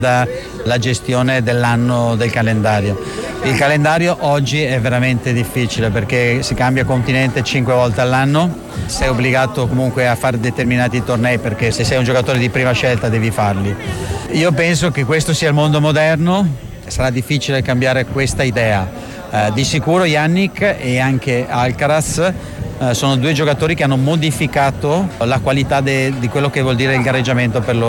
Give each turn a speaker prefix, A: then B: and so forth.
A: la gestione dell'anno del calendario. Il calendario oggi è veramente difficile perché si cambia continente 5 volte all'anno, sei obbligato comunque a fare determinati tornei perché se sei un giocatore di prima scelta devi farli. Io penso che questo sia il mondo moderno, sarà difficile cambiare questa idea. Di sicuro Yannick e anche Alcaraz sono due giocatori che hanno modificato la qualità di quello che vuol dire il gareggiamento per loro.